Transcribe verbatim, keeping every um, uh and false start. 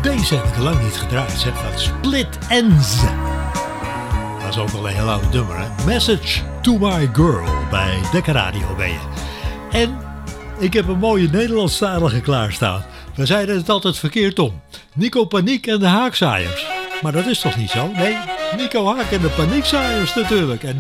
Deze heb ik lang niet gedraaid, zeg, van Split Enz. Dat is ook al een heel oud nummer, hè? Message to my girl bij Decca Radio ben je. En ik heb een mooie Nederlandstalige klaarstaan. We zeiden het altijd verkeerd om. Nico Paniek en de Haakzaaiers. Maar dat is toch niet zo? Nee, Nico Haak en de Paniekzaaiers natuurlijk. En